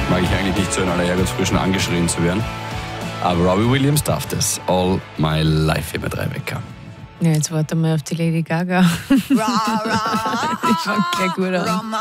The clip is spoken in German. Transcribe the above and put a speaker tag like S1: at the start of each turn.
S1: mag ich eigentlich nicht so in aller Ehrgeiz angeschrien zu werden. Aber Robbie Williams darf das. All My Life hier bei 3 Wecker.
S2: Ja, jetzt warte mal auf die Lady Gaga. Die fängt gleich gut an.